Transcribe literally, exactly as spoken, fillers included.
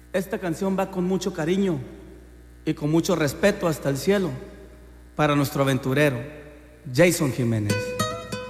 Esta canción va con mucho cariño y con mucho respeto hasta el cielo para nuestro aventurero, Jason Jiménez.